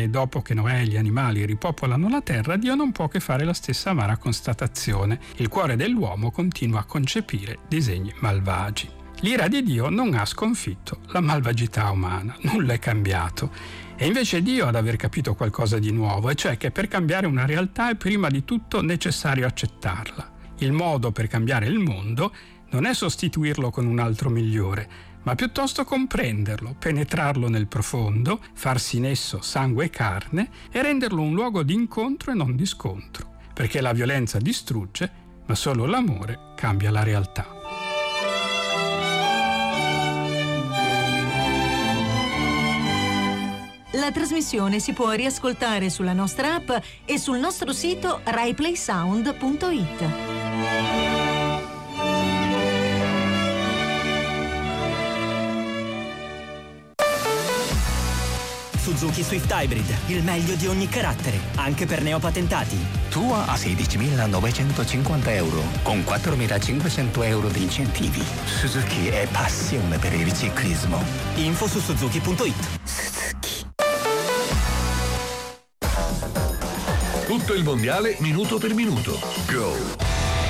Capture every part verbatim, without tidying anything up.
dopo che Noè e gli animali ripopolano la terra, Dio non può che fare la stessa amara constatazione: il cuore dell'uomo continua a concepire disegni malvagi. L'ira di Dio non ha sconfitto la malvagità umana, nulla è cambiato. E invece Dio ad aver capito qualcosa di nuovo, e cioè che per cambiare una realtà è prima di tutto necessario accettarla. Il modo per cambiare il mondo non è sostituirlo con un altro migliore, ma piuttosto comprenderlo, penetrarlo nel profondo, farsi in esso sangue e carne e renderlo un luogo di incontro e non di scontro. Perché la violenza distrugge, ma solo l'amore cambia la realtà. La trasmissione si può riascoltare sulla nostra app e sul nostro sito rai play sound punto it. Suzuki Swift Hybrid, il meglio di ogni carattere, anche per neopatentati. Tua a sedicimilanovecentocinquanta euro, con quattromilacinquecento euro di incentivi. Suzuki è passione per il ciclismo. Info su suzuki punto it. Suzuki. Tutto il mondiale minuto per minuto. Go!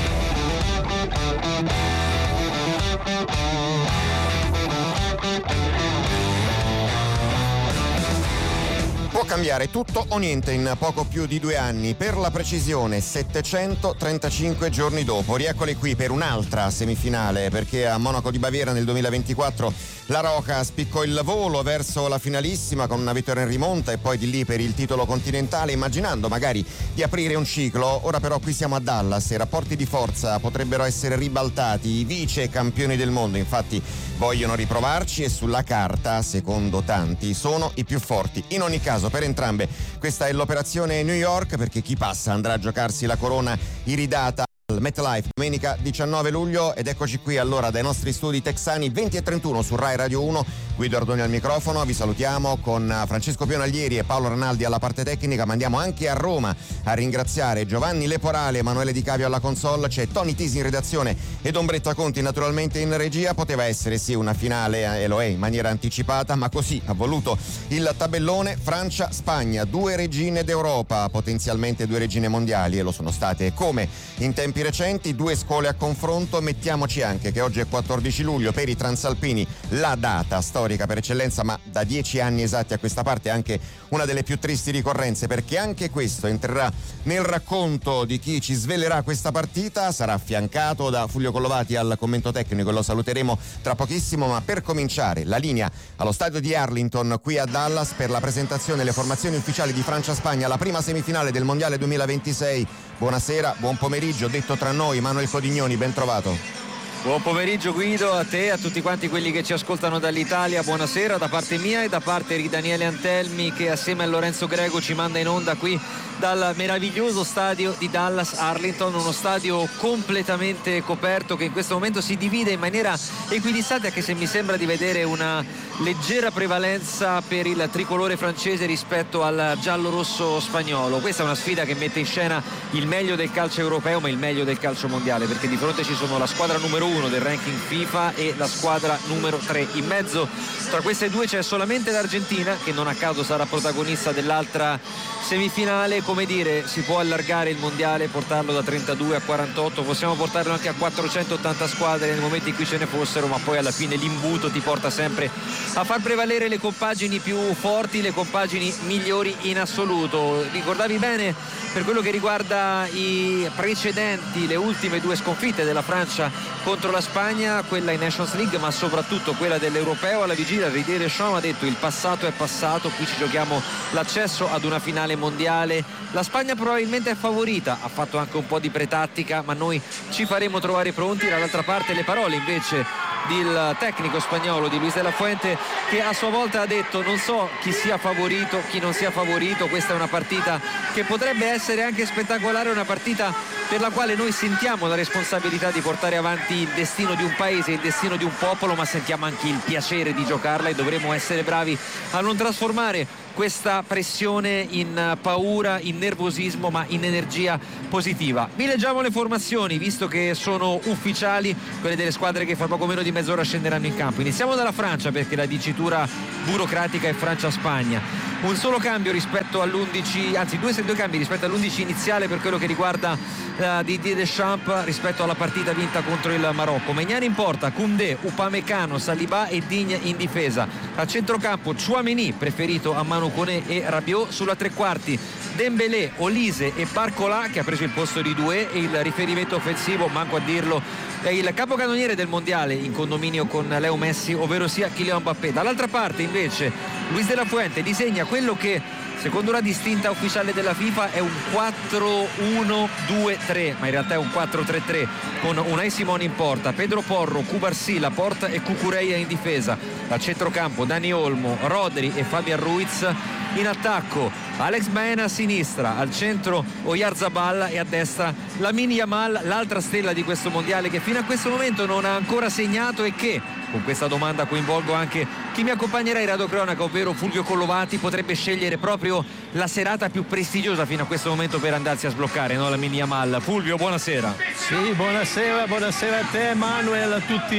Può cambiare tutto o niente in poco più di due anni. Per la precisione, settecentotrentacinque giorni dopo. Rieccoli qui per un'altra semifinale, perché a Monaco di Baviera nel duemilaventiquattro la Roca spiccò il volo verso la finalissima con una vittoria in rimonta e poi di lì per il titolo continentale, immaginando magari di aprire un ciclo. Ora però qui siamo a Dallas e i rapporti di forza potrebbero essere ribaltati. I vice campioni del mondo infatti vogliono riprovarci e sulla carta, secondo tanti, sono i più forti. In ogni caso, per entrambe questa è l'operazione New York, perché chi passa andrà a giocarsi la corona iridata al MetLife domenica diciannove luglio. Ed eccoci qui allora dai nostri studi texani, venti e trentuno su Rai Radio uno. Guido Ardoni al microfono, vi salutiamo con Francesco Pionaglieri e Paolo Ranaldi alla parte tecnica, ma andiamo anche a Roma a ringraziare Giovanni Leporale e Emanuele Di Cavio alla console. C'è Tony Tisi in redazione ed Ombretta Conti naturalmente in regia. Poteva essere sì una finale, e lo è in maniera anticipata, ma così ha voluto il tabellone. Francia-Spagna, due regine d'Europa, potenzialmente due regine mondiali, e lo sono state come in tempi recenti, due scuole a confronto. Mettiamoci anche che oggi è quattordici luglio, per i transalpini la data storica per eccellenza, ma da dieci anni esatti a questa parte anche una delle più tristi ricorrenze, perché anche questo entrerà nel racconto di chi ci svelerà questa partita. Sarà affiancato da Fulvio Collovati al commento tecnico e lo saluteremo tra pochissimo, ma per cominciare la linea allo stadio di Arlington qui a Dallas per la presentazione delle formazioni ufficiali di Francia-Spagna, la prima semifinale del mondiale duemilaventisei. Buonasera, buon pomeriggio, detto tra noi, Manuel Codignoni, ben trovato. Buon pomeriggio Guido, a te, a tutti quanti quelli che ci ascoltano dall'Italia, buonasera da parte mia e da parte di Daniele Antelmi, che assieme a Lorenzo Grego ci manda in onda qui dal meraviglioso stadio di Dallas Arlington, uno stadio completamente coperto che in questo momento si divide in maniera equidistante, anche se mi sembra di vedere una leggera prevalenza per il tricolore francese rispetto al giallo-rosso spagnolo. Questa è una sfida che mette in scena il meglio del calcio europeo, ma il meglio del calcio mondiale, perché di fronte ci sono la squadra numero uno del ranking FIFA e la squadra numero tre. In mezzo tra queste due c'è solamente l'Argentina, che non a caso sarà protagonista dell'altra semifinale. Come dire, si può allargare il mondiale, portarlo da trentadue a quarantotto, possiamo portarlo anche a quattrocentottanta squadre nel momento in cui ce ne fossero, ma poi alla fine l'imbuto ti porta sempre a far prevalere le compagini più forti, le compagini migliori in assoluto. Ricordavi bene per quello che riguarda i precedenti, le ultime due sconfitte della Francia contro la Spagna, quella in Nations League ma soprattutto quella dell'Europeo. Alla vigilia Didier Deschamps ha detto: il passato è passato, qui ci giochiamo l'accesso ad una finale mondiale. La Spagna probabilmente è favorita, ha fatto anche un po' di pretattica, ma noi ci faremo trovare pronti. Dall'altra parte le parole invece del tecnico spagnolo, di Luis de la Fuente, che a sua volta ha detto: non so chi sia favorito, chi non sia favorito, questa è una partita che potrebbe essere anche spettacolare, una partita per la quale noi sentiamo la responsabilità di portare avanti il destino di un paese, il destino di un popolo, ma sentiamo anche il piacere di giocarla e dovremo essere bravi a non trasformare questa pressione in paura, in nervosismo, ma in energia positiva. Vi leggiamo le formazioni, visto che sono ufficiali, quelle delle squadre che fra poco meno di mezz'ora scenderanno in campo. Iniziamo dalla Francia, perché la dicitura burocratica è Francia-Spagna. Un solo cambio rispetto all'undici, anzi due, due cambi rispetto all'undici iniziale per quello che riguarda uh, Didier Deschamps rispetto alla partita vinta contro il Marocco. Maignan in porta, Koundé, Upamecano, Saliba e Digne in difesa. A centrocampo Tchouaméni, preferito a Manu Koné e Rabiot. Sulla tre quarti Dembélé, Olise e Barcola, che ha preso il posto di Doué, e il riferimento offensivo, manco a dirlo, è il capocannoniere del mondiale in condominio con Leo Messi, ovvero sia Kylian Mbappé. Dall'altra parte invece Luis de la Fuente disegna quello che secondo la distinta ufficiale della FIFA è un quattro uno due tre, ma in realtà è un quattro tre tre, con Unai Simon in porta, Pedro Porro, Cubarsí, Laporta e Cucurella in difesa. Al centrocampo Dani Olmo, Rodri e Fabian Ruiz. In attacco Alex Baena a sinistra, al centro Oyarzabal e a destra Lamine Yamal, l'altra stella di questo mondiale, che fino a questo momento non ha ancora segnato e che, con questa domanda coinvolgo anche chi mi accompagnerà in Radio Cronaca, ovvero Fulvio Collovati, potrebbe scegliere proprio la serata più prestigiosa fino a questo momento per andarsi a sbloccare, no? Lamine Yamal. Fulvio, buonasera. Sì, buonasera, buonasera a te Manuel, a tutti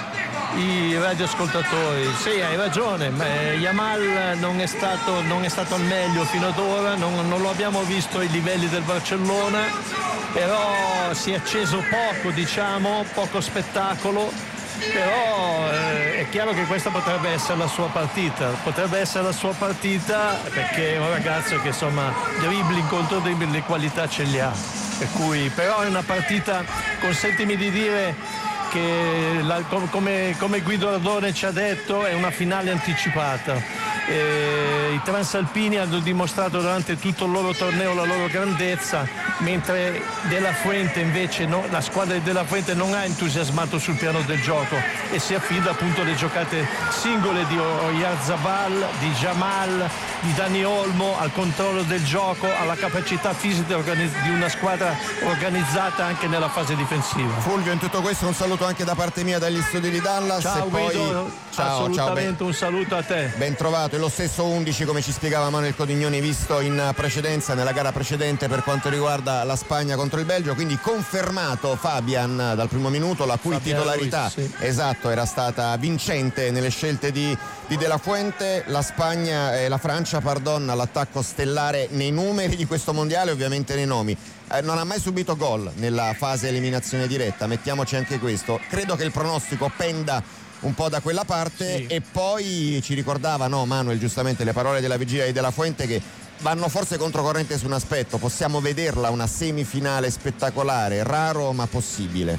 i radioascoltatori. Sì, hai ragione, ma Yamal non è stato, non è stato al meglio fino ad ora, non, non lo abbiamo visto ai livelli del Barcellona, però si è acceso poco, diciamo, poco spettacolo. Però eh, è chiaro che questa potrebbe essere la sua partita, potrebbe essere la sua partita perché è un ragazzo che insomma dribbling contro dribbling le qualità ce li ha, per cui però è una partita, consentimi di dire che la, come, come Guido Ardone ci ha detto, è una finale anticipata. Eh, i transalpini hanno dimostrato durante tutto il loro torneo la loro grandezza, mentre De La Fuente invece no, la squadra di De La Fuente non ha entusiasmato sul piano del gioco e si affida appunto alle giocate singole di Oyarzabal, di Jamal, di Dani Olmo, al controllo del gioco, alla capacità fisica di una squadra organizzata anche nella fase difensiva. Fulvio, in tutto questo un saluto anche da parte mia dagli studi di Dallas. Ciao e poi... Guido, ciao, assolutamente ciao, un saluto a te. Ben trovato, e lo stesso undici come ci spiegava Manuel Codignoni visto in precedenza nella gara precedente per quanto riguarda la Spagna contro il Belgio, quindi confermato Fabian dal primo minuto, la cui Fabian titolarità Ruiz, sì. esatto era stata vincente nelle scelte di, di De La Fuente. La Spagna e eh, la Francia, pardon, all'attacco stellare nei numeri di questo mondiale, ovviamente nei nomi. Eh, non ha mai subito gol nella fase eliminazione diretta, mettiamoci anche questo. Credo che il pronostico penda un po' da quella parte, sì. E poi ci ricordava, no Manuel, giustamente le parole della vigilia di De La Fuente, che vanno forse controcorrente su un aspetto: possiamo vederla una semifinale spettacolare, raro ma possibile.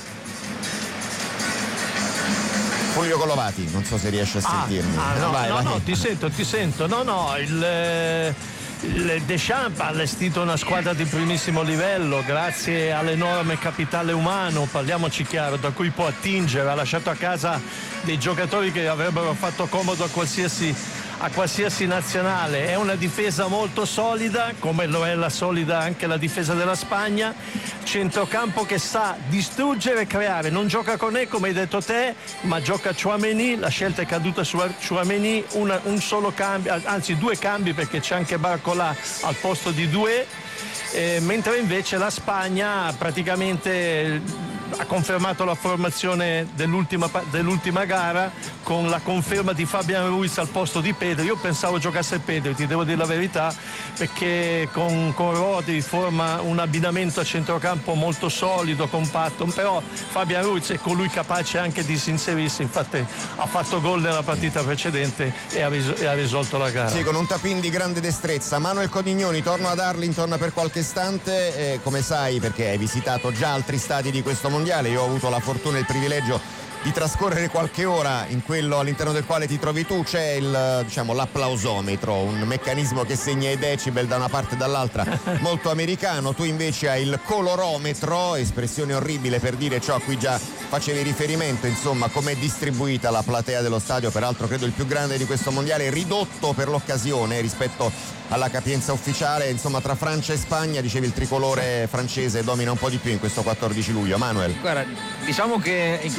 Fulvio Collovati, non so se riesce a ah, sentirmi. Ah, no, vai, no, vai. no, ti sento, ti sento. No, no, il, il Deschamps ha allestito una squadra di primissimo livello grazie all'enorme capitale umano, parliamoci chiaro, da cui può attingere. Ha lasciato a casa dei giocatori che avrebbero fatto comodo a qualsiasi a qualsiasi nazionale. È una difesa molto solida, come lo è la solida anche la difesa della Spagna. Centrocampo che sa distruggere e creare, non gioca con E come hai detto te, ma gioca Tchouaméni. La scelta è caduta su Tchouaméni, una, un solo cambio, anzi due cambi, perché c'è anche Barcola al posto di Doué. Eh, mentre invece la Spagna praticamente ha confermato la formazione dell'ultima, dell'ultima gara, con la conferma di Fabian Ruiz al posto di Pedri. Io pensavo giocasse Pedri, ti devo dire la verità, perché con, con Rodri forma un abbinamento a centrocampo molto solido, compatto, però Fabian Ruiz è colui capace anche di si inserirsi. Infatti ha fatto gol nella partita precedente e ha, ris- e ha risolto la gara. Sì, con un tapin di grande destrezza. Manuel Codignoni, torno ad Arlington per qualche istante, eh, come sai, perché hai visitato già altri stadi di questo mondiale. Io ho avuto la fortuna e il privilegio di trascorrere qualche ora in quello all'interno del quale ti trovi tu. C'è il, diciamo, l'applausometro, un meccanismo che segna i decibel da una parte e dall'altra, molto americano. Tu invece hai il colorometro, espressione orribile per dire ciò a cui già facevi riferimento, insomma, com'è distribuita la platea dello stadio, peraltro credo il più grande di questo mondiale, ridotto per l'occasione rispetto alla capienza ufficiale. Insomma, tra Francia e Spagna, dicevi, il tricolore francese domina un po' di più in questo quattordici luglio. Manuel? Guarda, diciamo che in questo caso si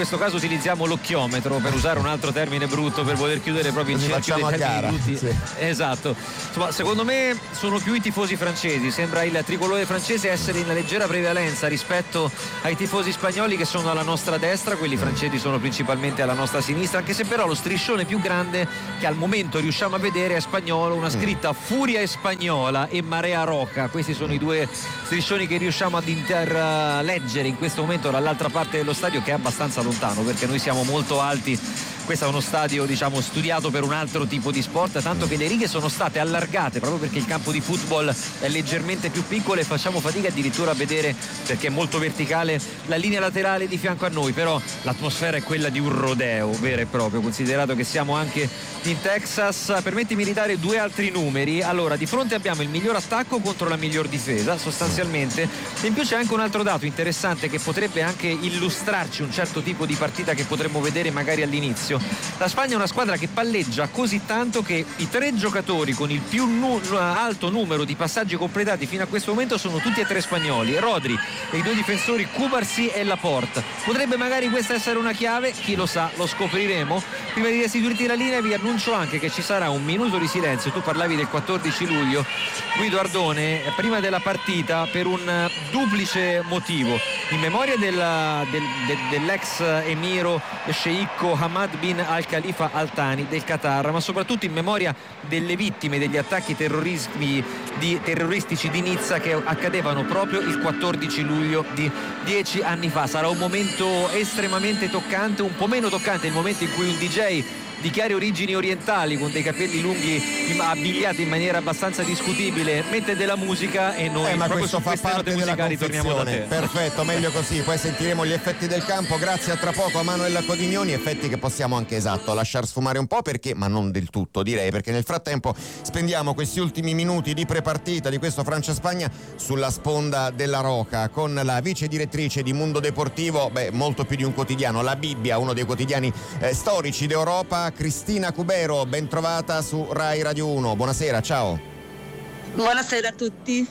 utilizziamo l'occhiometro, per usare un altro termine brutto, per poter chiudere proprio il cerchio dei termini brutti. Sì. Esatto. Insomma, secondo me sono più i tifosi francesi, sembra il tricolore francese essere in leggera prevalenza rispetto ai tifosi spagnoli che sono alla nostra destra, quelli francesi sono principalmente alla nostra sinistra, anche se però lo striscione più grande che al momento riusciamo a vedere è spagnolo, una scritta Furia Spagnola e Marea Roca. Questi sono i due striscioni che riusciamo ad interleggere in questo momento dall'altra parte dello stadio, che è abbastanza lontano perché noi siamo molto alti. Questo è uno stadio, diciamo, studiato per un altro tipo di sport, tanto che le righe sono state allargate proprio perché il campo di football è leggermente più piccolo e facciamo fatica addirittura a vedere, perché è molto verticale, la linea laterale di fianco a noi, però l'atmosfera è quella di un rodeo vero e proprio, considerato che siamo anche in Texas. Permettimi di dare due altri numeri. Allora, di fronte abbiamo il miglior attacco contro la miglior difesa sostanzialmente, e in più c'è anche un altro dato interessante che potrebbe anche illustrarci un certo tipo di partita che potremmo vedere magari all'inizio. La Spagna è una squadra che palleggia così tanto che i tre giocatori con il più nu- alto numero di passaggi completati fino a questo momento sono tutti e tre spagnoli, Rodri e i due difensori Cubarsí e Laporte. Potrebbe magari questa essere una chiave, chi lo sa, lo scopriremo. Prima di restituirti la linea vi annuncio anche che ci sarà un minuto di silenzio, tu parlavi del quattordici luglio, Guido Ardone, prima della partita, per un duplice motivo: in memoria della, del, de, dell'ex emiro sceicco Hamad bin Al Khalifa Al Thani del Qatar, ma soprattutto in memoria delle vittime degli attacchi terroristici di, terroristici di Nizza che accadevano proprio il quattordici luglio di dieci anni fa. Sarà un momento estremamente toccante, un po' meno toccante il momento in cui un D J di chiare origini orientali con dei capelli lunghi abbigliati in maniera abbastanza discutibile mette della musica e noi eh, ma proprio questo su fa queste parte note della musicali torniamo da te. Perfetto, meglio così, poi sentiremo gli effetti del campo. Grazie a tra poco a Manuel Codimioni, effetti che possiamo anche, esatto, lasciar sfumare un po', perché, ma non del tutto direi, perché nel frattempo spendiamo questi ultimi minuti di prepartita di questo Francia-Spagna sulla sponda della Roca con la vice direttrice di Mundo Deportivo, beh, molto più di un quotidiano, la Bibbia, uno dei quotidiani eh, storici d'Europa, Cristina Cubero. Ben trovata su Rai Radio uno. Buonasera, ciao. Buonasera a tutti.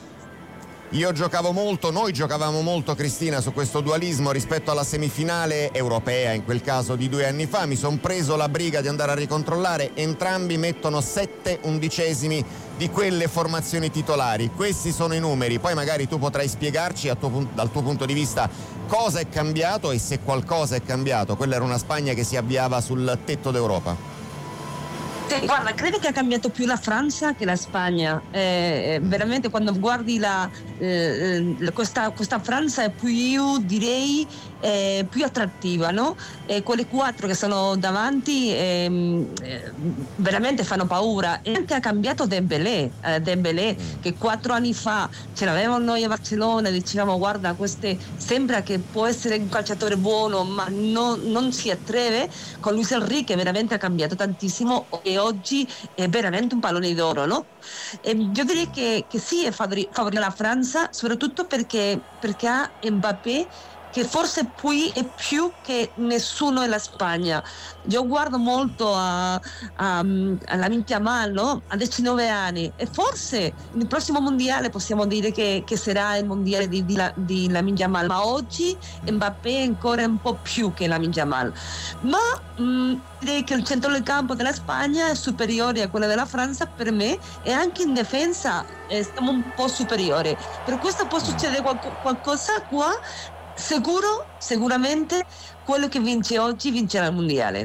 Io giocavo molto, noi giocavamo molto, Cristina, su questo dualismo rispetto alla semifinale europea, in quel caso di due anni fa. Mi sono preso la briga di andare a ricontrollare, entrambi mettono sette undicesimi di quelle formazioni titolari. Questi sono i numeri, poi magari tu potrai spiegarci a tuo, dal tuo punto di vista cosa è cambiato e se qualcosa è cambiato. Quella era una Spagna che si avviava sul tetto d'Europa. Guarda, credo che ha cambiato più la Francia che la Spagna. Eh, veramente quando guardi la, eh, questa, questa Francia è più, direi, eh, più attrattiva, no? E quelle quattro che sono davanti eh, veramente fanno paura. E anche ha cambiato Dembélé, eh, Dembélé che quattro anni fa ce l'avevamo noi a Barcellona, dicevamo guarda, queste sembra che può essere un calciatore buono ma non, non si atreve. Con Luis Enrique veramente ha cambiato tantissimo e oggi è veramente un pallone d'oro, no? E io direi che, che sì, è favorita la Francia, soprattutto perché, perché ha Mbappé, che forse qui è più che nessuno nella Spagna. Io guardo molto a, a, a Lamine Yamal, no? Ha diciannove anni e forse nel prossimo mondiale possiamo dire che, che sarà il mondiale di, di, di Lamine Yamal, ma oggi Mbappé è ancora un po' più che Lamine Yamal. Ma mh, direi che il centro del campo della Spagna è superiore a quello della Francia per me, e anche in difesa eh, stiamo un po' superiori. Per questo può succedere qualco, qualcosa qua. Sicuro, sicuramente quello che vince oggi vincerà il mondiale.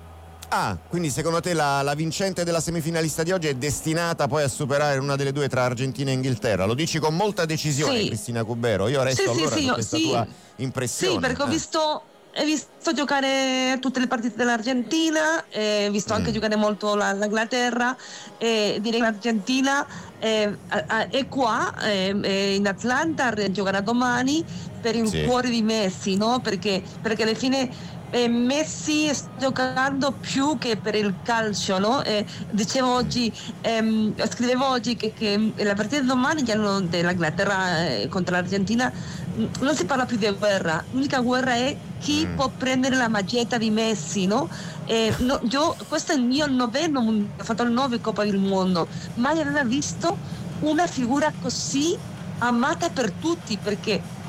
Ah, quindi secondo te la, la vincente della semifinalista di oggi è destinata poi a superare una delle due tra Argentina e Inghilterra? Lo dici con molta decisione, sì. Cristina Cubero. Io resto sì, allora sì, su questa sì. tua impressione. Sì, perché eh. ho visto... Ho visto giocare tutte le partite dell'Argentina, ho visto anche mm. giocare molto la, l'Inghilterra, e direi che l'Argentina è, è qua è in Atlanta, giocherà domani per il sì. cuore di Messi, no? Perché, perché alla fine eh, Messi sta giocando più che per il calcio, no? Eh, dicevo oggi, ehm, scrivevo oggi che, che la partita di domani dell'Inghilterra eh, contro l'Argentina non si parla più di guerra, l'unica guerra è chi mm. può prendere la maglietta di Messi, no? Eh, no io, questo è il mio noveno, ho fatto il nove Coppa del Mondo, mai avevo visto una figura così amata per tutti, perché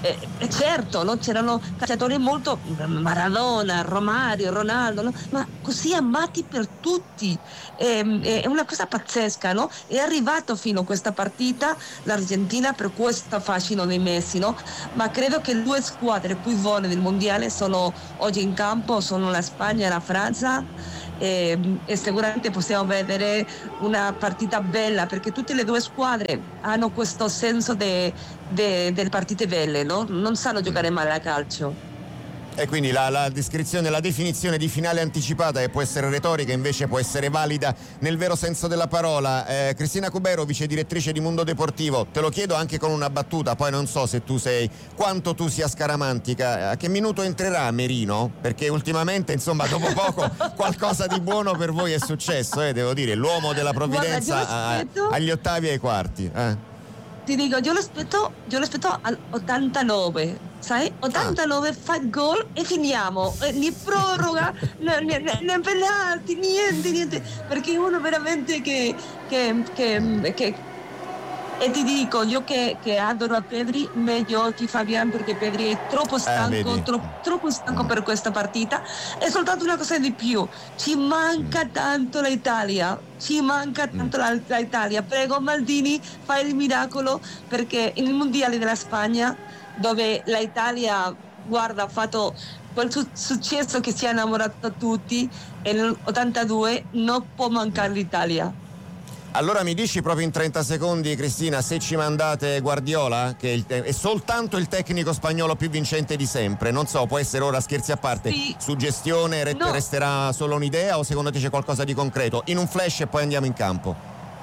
eh, certo, no? C'erano calciatori molto, Maradona, Romario, Ronaldo, no? Ma così amati per tutti, eh, è una cosa pazzesca, no? È arrivato fino a questa partita l'Argentina per questo fascino dei Messi, no? Ma credo che le due squadre più buone del mondiale sono oggi in campo, sono la Spagna e la Francia. E, e sicuramente possiamo vedere una partita bella, perché tutte le due squadre hanno questo senso delle partite belle, no? Non sanno giocare male a calcio. E quindi la, la descrizione, la definizione di finale anticipata, che può essere retorica, invece può essere valida nel vero senso della parola. eh, Cristina Cubero, vice direttrice di Mundo Deportivo, te lo chiedo anche con una battuta, poi non so se tu sei, quanto tu sia scaramantica, a che minuto entrerà Merino? Perché ultimamente, insomma, dopo poco qualcosa di buono per voi è successo, eh, devo dire, l'uomo della provvidenza a, agli ottavi e ai quarti. eh. Ti dico, io lo aspetto, io lo aspetto all'ottantanove, sai? ottantanove ah. fa il gol e finiamo, eh, né proroga, né, né, né penalti, niente, niente, perché uno veramente che, che, che, che e ti dico, io che, che adoro a Pedri, meglio di Fabian, perché Pedri è troppo stanco, eh, troppo, troppo stanco per questa partita. E soltanto una cosa di più, ci manca tanto l'Italia, ci manca tanto mm. l'Italia. Prego Maldini, fai il miracolo, perché il mondiale della Spagna, dove l'Italia, guarda, ha fatto quel su- successo che si è innamorato tutti, e nell'ottantadue non può mancare l'Italia. Allora mi dici proprio in trenta secondi, Cristina, se ci mandate Guardiola, che è, il te- è soltanto il tecnico spagnolo più vincente di sempre, non so, può essere, ora scherzi a parte, sì. suggestione, re- no. resterà solo un'idea o secondo te c'è qualcosa di concreto? In un flash e poi andiamo in campo.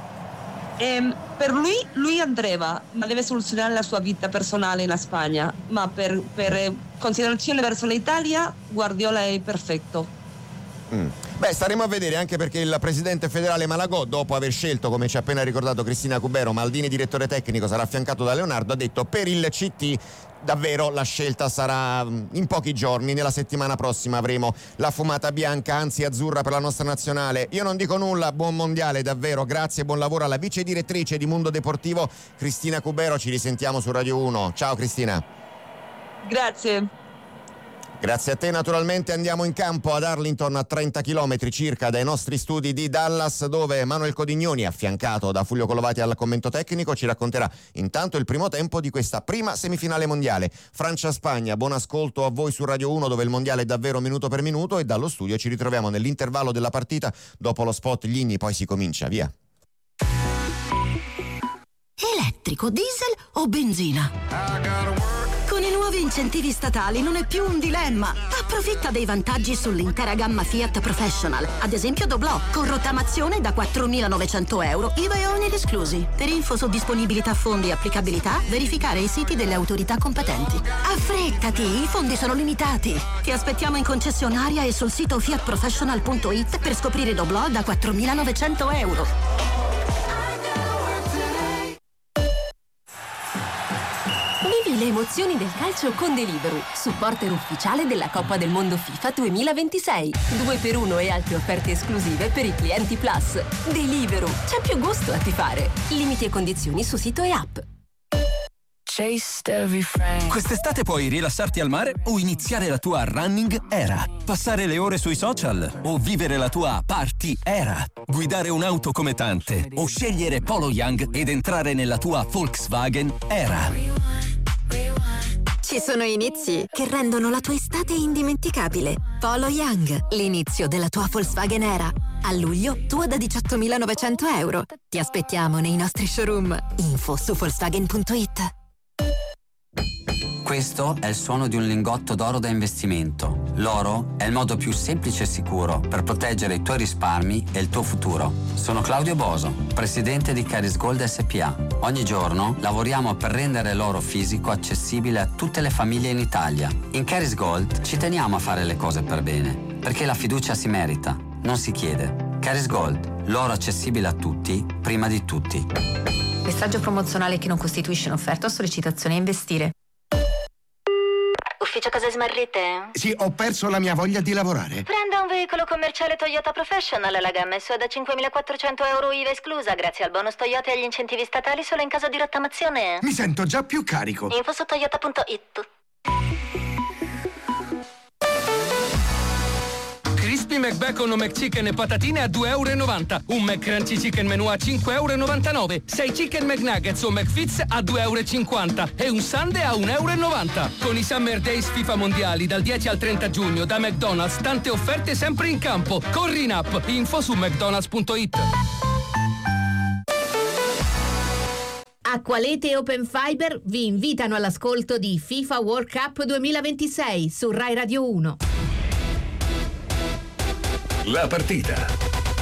Eh, per lui, lui andrà, ma deve soluzionare la sua vita personale in Spagna, ma per, per considerazione verso l'Italia, Guardiola è perfetto. Mm. Beh, staremo a vedere, anche perché il presidente federale Malagò, dopo aver scelto, come ci ha appena ricordato Cristina Cubero, Maldini direttore tecnico, sarà affiancato da Leonardo, ha detto per il C T davvero la scelta sarà in pochi giorni, nella settimana prossima avremo la fumata bianca, anzi azzurra, per la nostra nazionale. Io non dico nulla, buon mondiale davvero, grazie, buon lavoro alla vice direttrice di Mundo Deportivo Cristina Cubero, ci risentiamo su Radio uno. Ciao Cristina. Grazie. Grazie a te, naturalmente andiamo in campo ad Arlington, a trenta chilometri circa dai nostri studi di Dallas, dove Manuel Codignoni, affiancato da Fulvio Colovati al commento tecnico, ci racconterà intanto il primo tempo di questa prima semifinale mondiale. Francia-Spagna, buon ascolto a voi su Radio uno, dove il mondiale è davvero minuto per minuto, e dallo studio ci ritroviamo nell'intervallo della partita. Dopo lo spot Gli Inni poi si comincia, via. Elettrico, diesel o benzina? Con i nuovi incentivi statali non è più un dilemma. Approfitta dei vantaggi sull'intera gamma Fiat Professional. Ad esempio Doblò, con rottamazione da quattromilanovecento euro, I V A e oneri esclusi. Per info su disponibilità fondi e applicabilità, verificare i siti delle autorità competenti. Affrettati, i fondi sono limitati. Ti aspettiamo in concessionaria e sul sito fiat professional punto it per scoprire Doblò da quattromilanovecento euro. Vivi le emozioni del calcio con Deliveroo, supporter ufficiale della Coppa del Mondo FIFA duemilaventisei. due per uno e altre offerte esclusive per i clienti Plus. Deliveroo, c'è più gusto a tifare. Limiti e condizioni su sito e app. Quest'estate puoi rilassarti al mare o iniziare la tua running era. Passare le ore sui social o vivere la tua party era. Guidare un'auto come tante o scegliere Polo Young ed entrare nella tua Volkswagen era. Ci sono inizi che rendono la tua estate indimenticabile. Polo Young, l'inizio della tua Volkswagen era. A luglio, tua da diciottomilanovecento euro. Ti aspettiamo nei nostri showroom. Info su volkswagen punto it. Questo è il suono di un lingotto d'oro da investimento. L'oro è il modo più semplice e sicuro per proteggere i tuoi risparmi e il tuo futuro. Sono Claudio Boso, presidente di Caris Gold S P A. Ogni giorno lavoriamo per rendere l'oro fisico accessibile a tutte le famiglie in Italia. In Caris Gold ci teniamo a fare le cose per bene, perché la fiducia si merita, non si chiede. Caris Gold, l'oro accessibile a tutti, prima di tutti. Messaggio promozionale che non costituisce un'offerta o sollecitazione a investire. Ufficio Casa cose smarrite? Sì, ho perso la mia voglia di lavorare. Prenda un veicolo commerciale Toyota Professional, la gamma è sua da cinquemilaquattrocento euro I V A esclusa, grazie al bonus Toyota e agli incentivi statali solo in caso di rottamazione. Mi sento già più carico. Info su toyota punto it. Crispy McBacon o McChicken e patatine a due e novanta euro. Un McCrunchy Chicken Menù a cinque e novantanove euro. sei Chicken McNuggets o McFits a due e cinquanta euro. E un Sundae a un e novanta euro. Con i Summer Days FIFA Mondiali dal dieci al trenta giugno da McDonald's, tante offerte sempre in campo. Corri in app. Info su mcdonalds punto it. Acqualete e Open Fiber vi invitano all'ascolto di FIFA World Cup duemilaventisei su Rai Radio uno. La partita.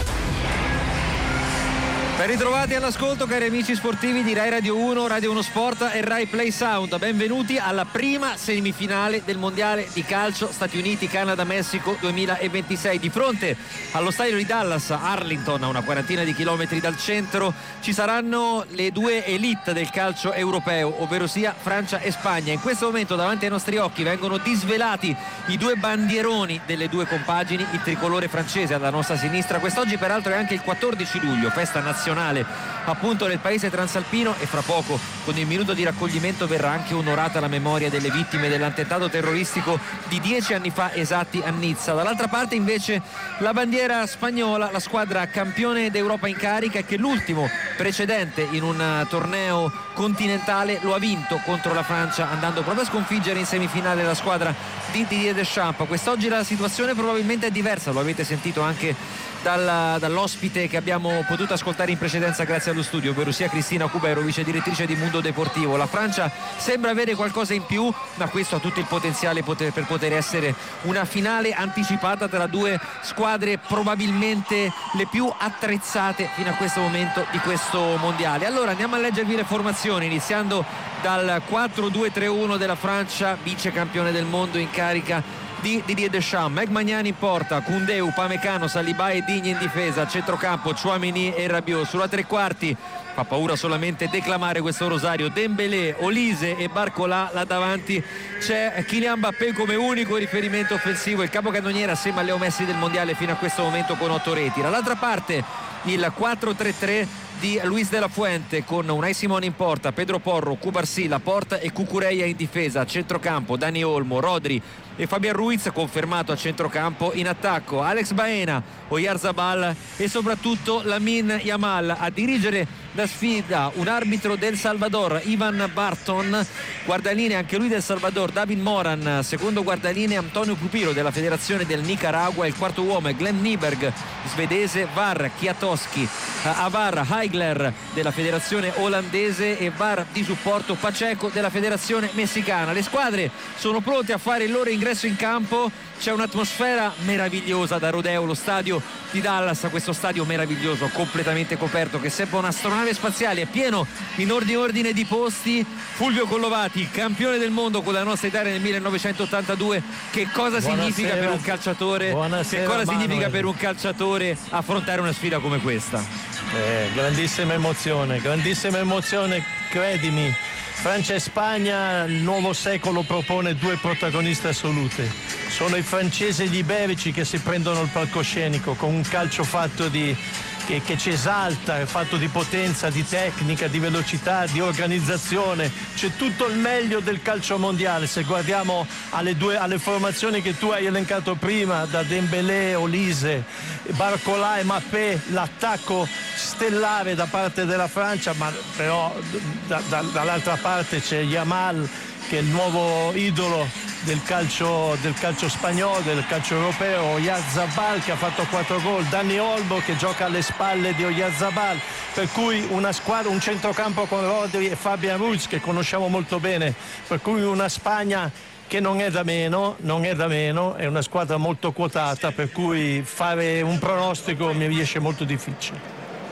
Ben ritrovati all'ascolto, cari amici sportivi di Rai Radio uno, Radio uno Sport e Rai Play Sound. Benvenuti alla prima semifinale del Mondiale di calcio Stati Uniti, Canada, Messico duemilaventisei. Di fronte allo stadio di Dallas, Arlington, a una quarantina di chilometri dal centro, ci saranno le due elite del calcio europeo, ovvero sia Francia e Spagna. In questo momento davanti ai nostri occhi vengono disvelati i due bandieroni delle due compagini, il tricolore francese alla nostra sinistra. Quest'oggi peraltro è anche il quattordici luglio, festa nazionale appunto nel paese transalpino, e fra poco con il minuto di raccoglimento verrà anche onorata la memoria delle vittime dell'attentato terroristico di dieci anni fa esatti a Nizza. Dall'altra parte invece la bandiera spagnola, la squadra campione d'Europa in carica, che l'ultimo precedente in un torneo continentale lo ha vinto contro la Francia, andando proprio a sconfiggere in semifinale la squadra di Didier Deschamps. Quest'oggi la situazione probabilmente è diversa, lo avete sentito anche Dalla, dall'ospite che abbiamo potuto ascoltare in precedenza grazie allo studio, ovvero sia Cristina Cubero, vice direttrice di Mundo Deportivo. La Francia sembra avere qualcosa in più, ma questo ha tutto il potenziale poter, per poter essere una finale anticipata tra due squadre probabilmente le più attrezzate fino a questo momento di questo mondiale. Allora andiamo a leggervi le formazioni, iniziando dal quattro due tre uno della Francia, vice campione del mondo in carica di Didier Deschamps. Megmagnani in porta, Koundé, Upamecano, Saliba e Digne in difesa, centrocampo Tchouaméni e Rabiot. Sulla tre quarti fa paura solamente declamare questo rosario, Dembélé, Olise e Barcola. Là davanti c'è Kylian Mbappé come unico riferimento offensivo, il capocannoniere assieme a Leo Messi del mondiale fino a questo momento con otto reti. Dall'altra parte il quattro tre tre di Luis de la Fuente, con Unai Simone in porta, Pedro Porro, Cubarsí, Laporta e Cucurella in difesa. A centrocampo Dani Olmo, Rodri e Fabian Ruiz confermato a centrocampo. In attacco Alex Baena, Oyarzabal e soprattutto Lamine Yamal. A dirigere la sfida un arbitro del Salvador, Ivan Barton. Guardalinee anche lui del Salvador, David Moran. Secondo guardalinee Antonio Pupiro della federazione del Nicaragua. Il quarto uomo è Glenn Nyberg, svedese. V A R Kwiatkowski, Avar Heigler della federazione olandese e V A R di supporto Pacheco della federazione messicana. Le squadre sono pronte a fare il loro ingresso in campo. C'è un'atmosfera meravigliosa da Rodeo, lo stadio di Dallas, questo stadio meraviglioso completamente coperto che sembra un'astronave spaziale, è pieno in ordine ordine di posti. Fulvio Collovati, campione del mondo con la nostra Italia nel millenovecentottantadue, che cosa Buonasera. significa per un calciatore Buonasera, che cosa Manuel. significa per un calciatore affrontare una sfida come questa? Eh, grandissima emozione, grandissima emozione, credimi. Francia e Spagna, il nuovo secolo propone due protagoniste assolute. Sono i francesi e gli iberici che si prendono il palcoscenico con un calcio fatto di Che, che ci esalta, fatto di potenza, di tecnica, di velocità, di organizzazione. C'è tutto il meglio del calcio mondiale. Se guardiamo alle, due, alle formazioni che tu hai elencato prima, da Dembélé, Olise, Barcola e Mbappé, l'attacco stellare da parte della Francia, ma però da, da, dall'altra parte c'è Yamal, che è il nuovo idolo del calcio, del calcio spagnolo, del calcio europeo. Oyarzabal che ha fatto quattro gol, Dani Olmo che gioca alle spalle di Oyarzabal, per cui una squadra, un centrocampo con Rodri e Fabian Ruiz che conosciamo molto bene, per cui una Spagna che non è da meno, non è da meno, è una squadra molto quotata, per cui fare un pronostico mi riesce molto difficile.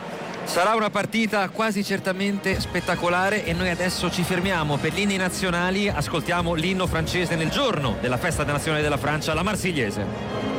Sarà una partita quasi certamente spettacolare e noi adesso ci fermiamo per gli inni nazionali, ascoltiamo l'inno francese nel giorno della festa nazionale della Francia, la Marsigliese.